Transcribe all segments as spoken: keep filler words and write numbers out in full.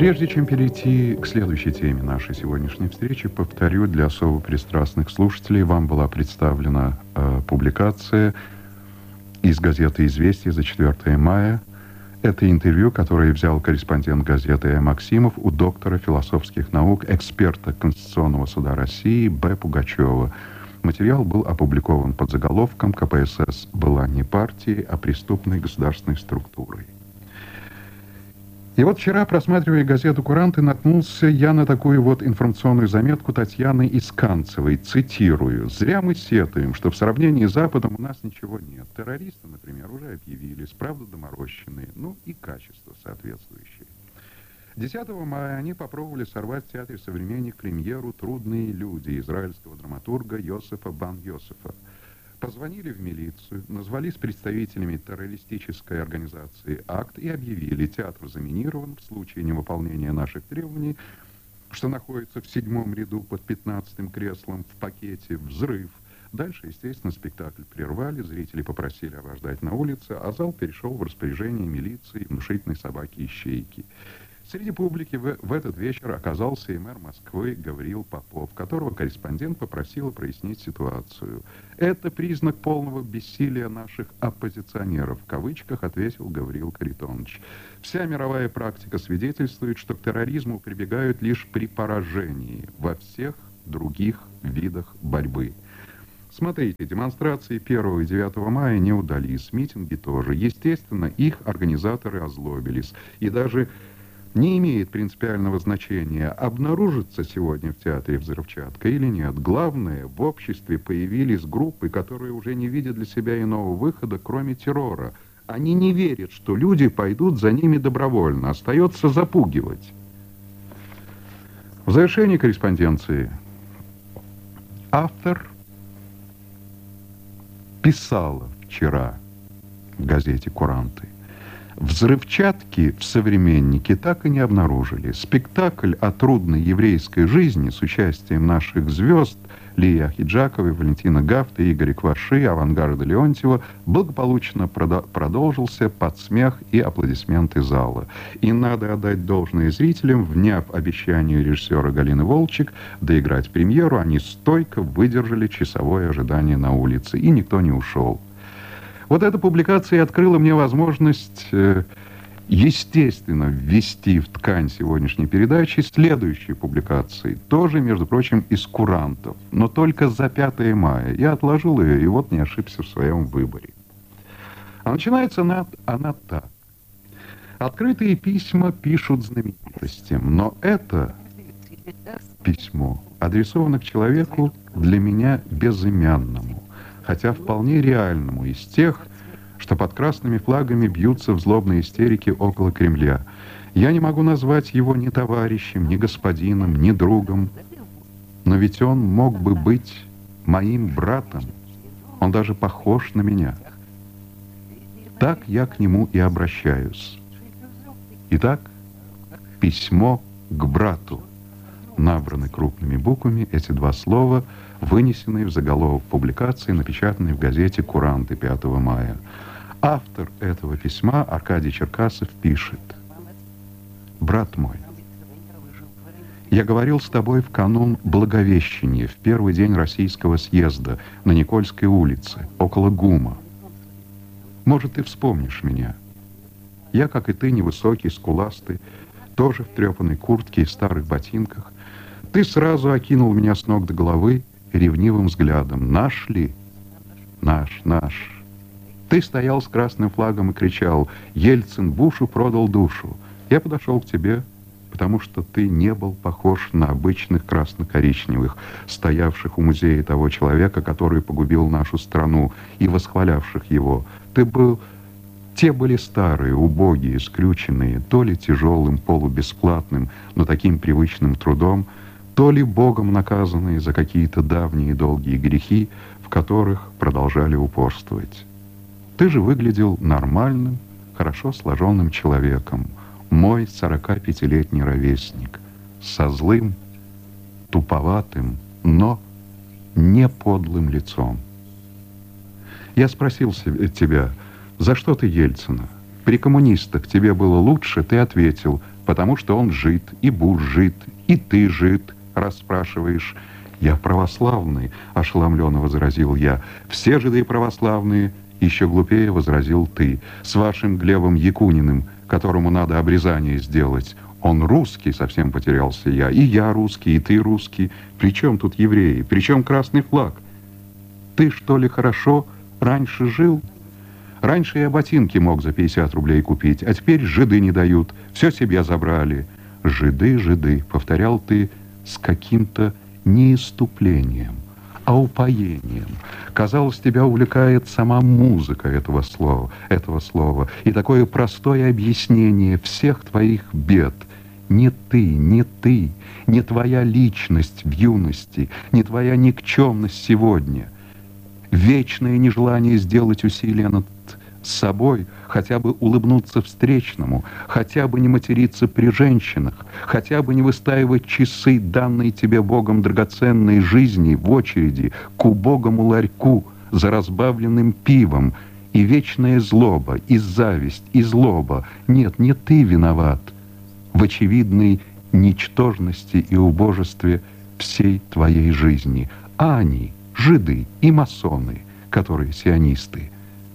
Прежде чем перейти к следующей теме нашей сегодняшней встречи, повторю, для особо пристрастных слушателей вам была представлена э, публикация из газеты «Известия» за четвёртое мая. Это интервью, которое взял корреспондент газеты «Э. Максимов» у доктора философских наук, эксперта Конституционного суда России Б. Пугачева. Материал был опубликован под заголовком «ка пэ эс эс была не партией, а преступной государственной структурой». И вот вчера, просматривая газету «Куранты», наткнулся я на такую вот информационную заметку Татьяны Исканцевой. Цитирую. «Зря мы сетуем, что в сравнении с Западом у нас ничего нет. Террористы, например, уже объявились, правда доморощенные, ну и качество соответствующее». десятого мая они попробовали сорвать в театре «Современник» премьеру «Трудные люди» израильского драматурга Йосефа бан Йосефа. Позвонили в милицию, назвались представителями террористической организации «Акт» и объявили: театр заминирован, в случае невыполнения наших требований, что находится в седьмом ряду под пятнадцатым креслом в пакете, взрыв. Дальше, естественно, спектакль прервали, зрители попросили обождать на улице, а зал перешел в распоряжение милиции, внушительной собаки-ищейки. Среди публики в, в этот вечер оказался и мэр Москвы Гавриил Попов, которого корреспондент попросил прояснить ситуацию. «Это признак полного бессилия наших оппозиционеров», в кавычках ответил Гавриил Каритонович. «Вся мировая практика свидетельствует, что к терроризму прибегают лишь при поражении во всех других видах борьбы». Смотрите, демонстрации первого и девятого мая не удались, митинги тоже. Естественно, их организаторы озлобились. И даже не имеет принципиального значения, обнаружится сегодня в театре взрывчатка или нет. Главное, в обществе появились группы, которые уже не видят для себя иного выхода, кроме террора. Они не верят, что люди пойдут за ними добровольно. Остается запугивать. В завершении корреспонденции автор писала вчера в газете «Куранты». Взрывчатки в «Современнике» так и не обнаружили. Спектакль о трудной еврейской жизни с участием наших звезд Лии Ахеджаковой, Валентина Гафта, Игоря Кваши, Авангарда Леонтьева благополучно продолжился под смех и аплодисменты зала. И надо отдать должное зрителям, вняв обещанию режиссера Галины Волчек доиграть премьеру, они стойко выдержали часовое ожидание на улице, и никто не ушел. Вот эта публикация открыла мне возможность, естественно, ввести в ткань сегодняшней передачи следующие публикации, тоже, между прочим, из «Курантов», но только за пятое мая. Я отложил ее, и вот не ошибся в своем выборе. А начинается она, она так. Открытые письма пишут знаменитостям, но это письмо адресовано к человеку для меня безымянному, хотя вполне реальному, из тех, что под красными флагами бьются в злобной истерике около Кремля. Я не могу назвать его ни товарищем, ни господином, ни другом, но ведь он мог бы быть моим братом, он даже похож на меня. Так я к нему и обращаюсь. Итак, письмо к брату. Набраны крупными буквами эти два слова, вынесенные в заголовок публикации, напечатанной в газете «Куранты» пятого мая. Автор этого письма, Аркадий Черкасов, пишет: «Брат мой, я говорил с тобой в канун Благовещения, в первый день Российского съезда на Никольской улице, около ГУМа. Может, ты вспомнишь меня. Я, как и ты, невысокий, скуластый, тоже в трепанной куртке и старых ботинках. Ты сразу окинул меня с ног до головы ревнивым взглядом. Наш ли? Наш, наш. Ты стоял с красным флагом и кричал: Ельцин Бушу продал душу. Я подошел к тебе, потому что ты не был похож на обычных красно-коричневых, стоявших у музея того человека, который погубил нашу страну, и восхвалявших его. Ты был... Те были старые, убогие, скрюченные, то ли тяжелым, полубесплатным, но таким привычным трудом, то ли Богом наказанные за какие-то давние долгие грехи, в которых продолжали упорствовать. Ты же выглядел нормальным, хорошо сложенным человеком, мой сорокапятилетний ровесник, со злым, туповатым, но не подлым лицом. Я спросил тебя: за что ты Ельцина? При коммунистах тебе было лучше, ты ответил: потому что он жид, и Буш жид, и ты жид, расспрашиваешь. Я православный, ошеломленно возразил я. Все жиды православные, еще глупее возразил ты. С вашим Глебом Якуниным, которому надо обрезание сделать. Он русский, совсем потерялся я. И я русский, и ты русский. При чем тут евреи? При чем красный флаг? Ты, что ли, хорошо раньше жил? Раньше я ботинки мог за пятьдесят рублей купить, а теперь жиды не дают. Все себе забрали. Жиды, жиды, повторял ты с каким-то не исступлением, а упоением. Казалось, тебя увлекает сама музыка этого слова, этого слова, и такое простое объяснение всех твоих бед. Не ты, не ты, не твоя личность в юности, не твоя никчемность сегодня. Вечное нежелание сделать усилия над собой, хотя бы улыбнуться встречному, хотя бы не материться при женщинах, хотя бы не выстаивать часы, данные тебе Богом драгоценной жизни, в очереди к убогому ларьку за разбавленным пивом, и вечная злоба, и зависть, и злоба. Нет, не ты виноват в очевидной ничтожности и убожестве всей твоей жизни, а они, жиды и масоны, которые сионисты.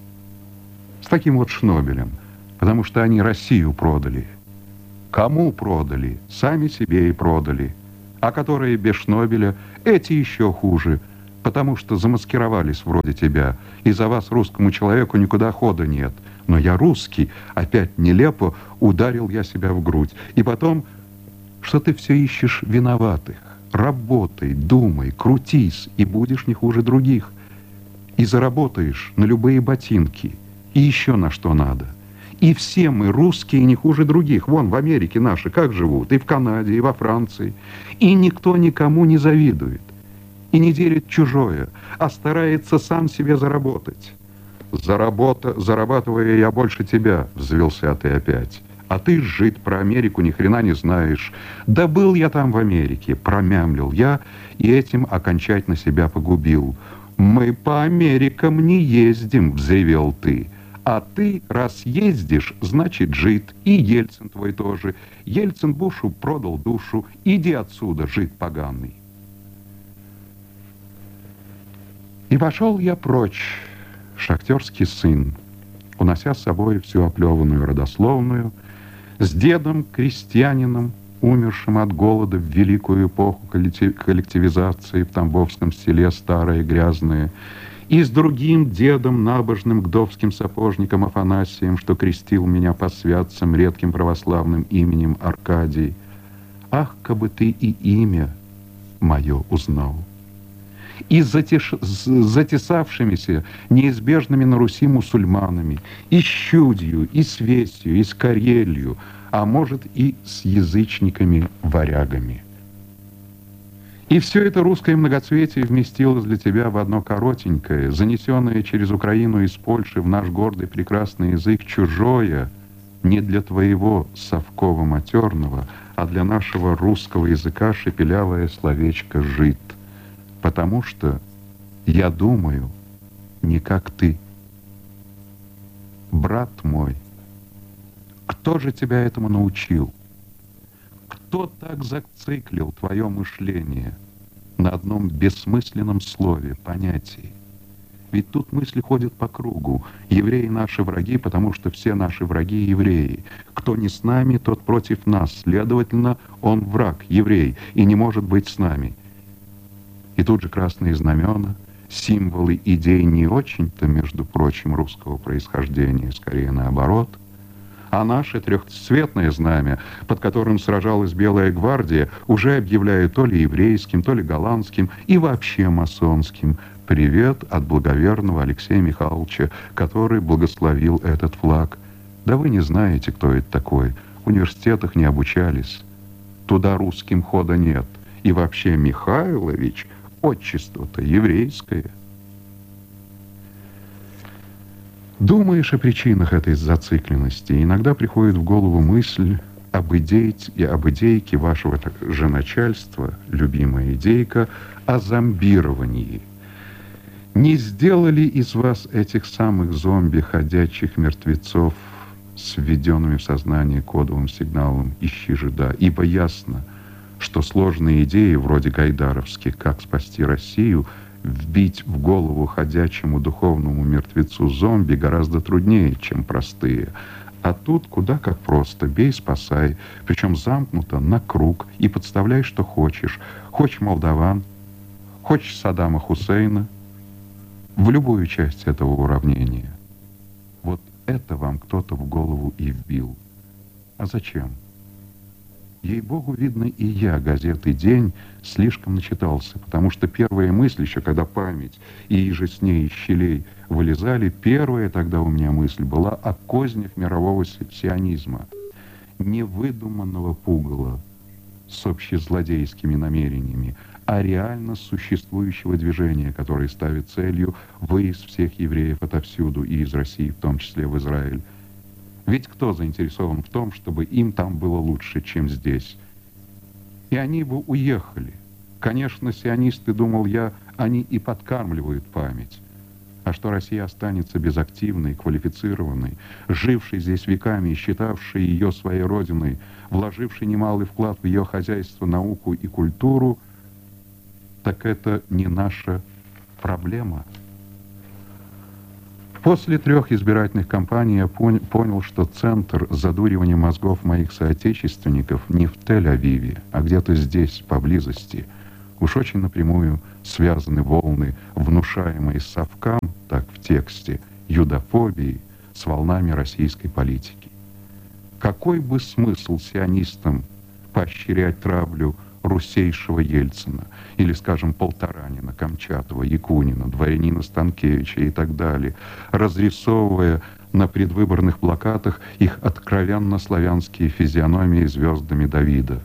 С таким вот Шнобелем, потому что они Россию продали. Кому продали? Сами себе и продали. А которые без Шнобеля, эти еще хуже, потому что замаскировались вроде тебя, и за вас, русскому человеку, никуда хода нет. Но я русский, опять нелепо ударил я себя в грудь. И потом, что ты все ищешь виноватых. Работай, думай, крутись, и будешь не хуже других. И заработаешь на любые ботинки. И еще на что надо. И все мы, русские, не хуже других. Вон, в Америке наши как живут, и в Канаде, и во Франции. И никто никому не завидует. И не делит чужое, а старается сам себе заработать. Заработа, зарабатывая я больше тебя, взвелся ты опять. А ты, жид, про Америку ни хрена не знаешь. Да был я там в Америке, промямлил я, и этим окончательно себя погубил. Мы по Америкам не ездим, взревел ты. А ты, раз ездишь, значит, жид. И Ельцин твой тоже. Ельцин Бушу продал душу. Иди отсюда, жид поганый. И пошел я прочь, шахтерский сын, унося с собой всю оплеванную родословную, с дедом, крестьянином, умершим от голода в великую эпоху коллективизации в Тамбовском селе старое грязное, и с другим дедом, набожным гдовским сапожником Афанасием, что крестил меня по святцам редким православным именем Аркадий. Ах, кабы ты и имя мое узнал! И с затеш... затесавшимися неизбежными на Руси мусульманами, и с Щудью, и с Весью, и с Карелью, а может и с язычниками-варягами. И все это русское многоцветие вместилось для тебя в одно коротенькое, занесенное через Украину из Польши в наш гордый прекрасный язык чужое, не для твоего совкова матерного, а для нашего русского языка шепелявое словечко «жид». Потому что я думаю не как ты. Брат мой, кто же тебя этому научил? Кто так зациклил твое мышление на одном бессмысленном слове, понятии? Ведь тут мысли ходят по кругу. Евреи наши враги, потому что все наши враги евреи. Кто не с нами, тот против нас. Следовательно, он враг, еврей, и не может быть с нами. И тут же красные знамена, символы идей не очень-то, между прочим, русского происхождения, скорее наоборот. А наше трехцветное знамя, под которым сражалась Белая гвардия, уже объявляют то ли еврейским, то ли голландским и вообще масонским. Привет от благоверного Алексея Михайловича, который благословил этот флаг. Да вы не знаете, кто это такой. В университетах не обучались. Туда русским хода нет. И вообще Михайлович, отчество-то еврейское. Думаешь о причинах этой зацикленности, и иногда приходит в голову мысль об идейке, и об идейке вашего же начальства, любимая идейка, о зомбировании. Не сделали из вас этих самых зомби, ходячих мертвецов, с введенными в сознание кодовым сигналом «Ищи жида», ибо ясно, что сложные идеи, вроде гайдаровских «Как спасти Россию», вбить в голову ходячему духовному мертвецу зомби гораздо труднее, чем простые. А тут куда как просто: бей, спасай, причем замкнуто на круг, и подставляй, что хочешь. Хочешь молдаван, хочешь Саддама Хусейна, в любую часть этого уравнения. Вот это вам кто-то в голову и вбил. А зачем? Ей-богу, видно, и я газеты «День» слишком начитался, потому что первая мысль, еще когда память и иже с ней из щелей вылезали, первая тогда у меня мысль была о кознях мирового сионизма, невыдуманного пугала с общезлодейскими намерениями, а реально существующего движения, которое ставит целью выезд всех евреев отовсюду и из России, в том числе в Израиль. Ведь кто заинтересован в том, чтобы им там было лучше, чем здесь? И они бы уехали. Конечно, сионисты, думал я, они и подкармливают память. А что Россия останется безактивной, квалифицированной, жившей здесь веками и считавшей ее своей родиной, вложившей немалый вклад в ее хозяйство, науку и культуру, так это не наша проблема. После трех избирательных кампаний я понял, что центр задуривания мозгов моих соотечественников не в Тель-Авиве, а где-то здесь, поблизости. Уж очень напрямую связаны волны, внушаемые совкам, так в тексте, юдофобии, с волнами российской политики. Какой бы смысл сионистам поощрять травлю русейшего Ельцина или, скажем, Полторанина, Камчатова, Якунина, дворянина Станкевича и так далее, разрисовывая на предвыборных плакатах их откровенно славянские физиономии звездами Давида.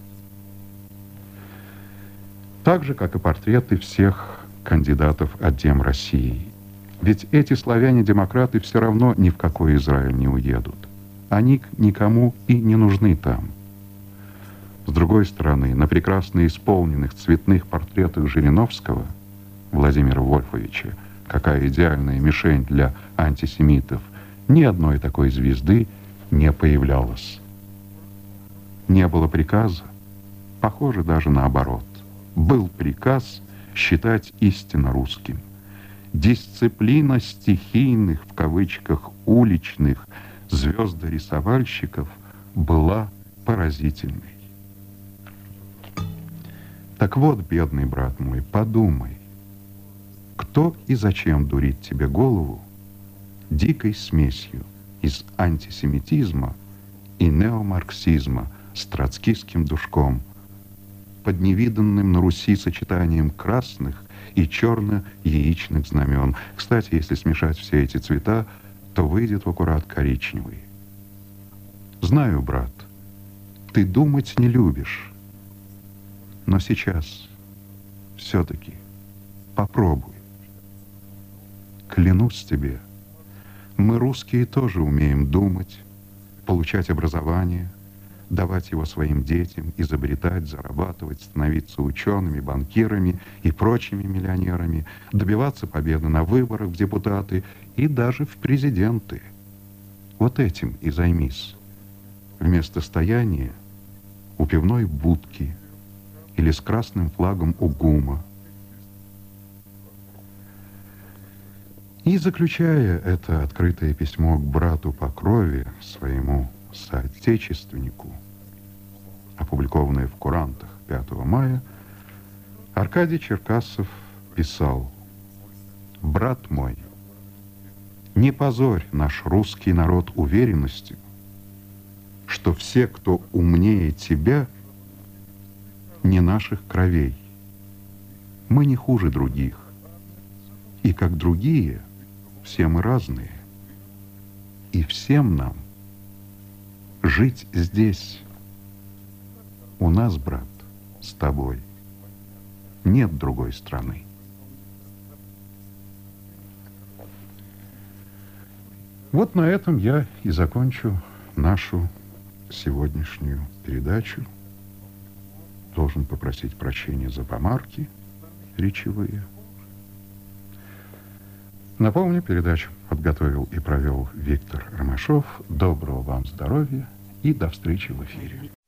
Так же, как и портреты всех кандидатов от Дем России. Ведь эти славяне-демократы все равно ни в какой Израиль не уедут. Они никому и не нужны там. С другой стороны, на прекрасно исполненных цветных портретах Жириновского, Владимира Вольфовича, какая идеальная мишень для антисемитов, ни одной такой звезды не появлялось. Не было приказа, похоже, даже наоборот. Был приказ считать истинно русским. Дисциплина стихийных, в кавычках, уличных звездорисовальщиков была поразительной. Так вот, бедный брат мой, подумай, кто и зачем дурит тебе голову дикой смесью из антисемитизма и неомарксизма с троцкистским душком, под невиданным на Руси сочетанием красных и черно-яичных знамен. Кстати, если смешать все эти цвета, то выйдет в аккурат коричневый. Знаю, брат, ты думать не любишь, но сейчас все-таки попробуй. Клянусь тебе, мы, русские, тоже умеем думать, получать образование, давать его своим детям, изобретать, зарабатывать, становиться учеными, банкирами и прочими миллионерами, добиваться победы на выборах в депутаты и даже в президенты. Вот этим и займись. Вместо стояния у пивной будки или с красным флагом у ГУМа. И, заключая это открытое письмо к брату по крови, своему соотечественнику, опубликованное в «Курантах» пятого мая, Аркадий Черкасов писал: «Брат мой, не позорь наш русский народ уверенностью, что все, кто умнее тебя, не наших кровей. Мы не хуже других, и как другие, все мы разные, и всем нам жить здесь. У нас, брат, с тобой нет другой страны». Вот на этом я и закончу нашу сегодняшнюю передачу. Должен попросить прощения за помарки речевые. Напомню, передачу подготовил и провел Виктор Ромашов. Доброго вам здоровья и до встречи в эфире.